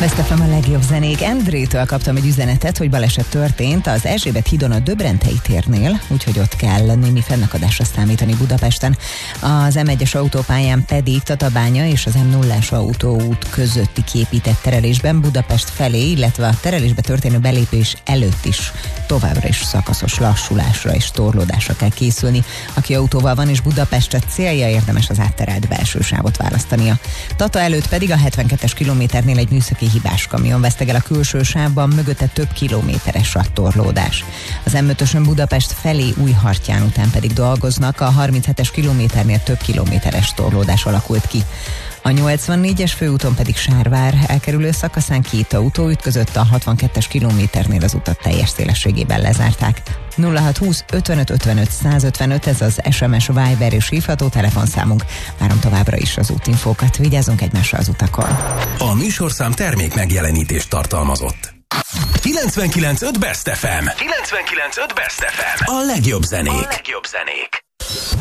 Best FM a legjobb zenék. Endrétől kaptam egy üzenetet, hogy baleset történt az Erzsébet hídon a Döbrentei térnél, úgyhogy ott kell némi fennakadásra számítani Budapesten. Az M1-es autópályán pedig Tatabánya és az M0-as autóút közötti kiépített terelésben Budapest felé, illetve a terelésbe történő belépés előtt is továbbra is szakaszos lassulásra és torlódásra kell készülni. Aki autóval van és Budapestre célja, érdemes az átterelt belső sávot választania. Tata előtt pedig a 72-es kilométernél egy műszaki hibás kamion vesztegel a külső sávban, mögötte több kilométeres a torlódás. Az M5-ösön Budapest felé Újhartyán után pedig dolgoznak, a 37-es kilométernél több kilométeres torlódás alakult ki. A 84-es főúton pedig Sárvár elkerülő szakaszán két autó ütközött, a 62-es kilométernél az utat teljes szélességében lezárták. 0620 55 55 155, ez az SMS, Viber és hívható telefonszámunk. Várom továbbra is az útinfókat, vigyázzunk egymásra az utakon. A műsorszám termék megjelenítést tartalmazott. 99.5 Best FM. 99.5 Best FM. A legjobb zenék.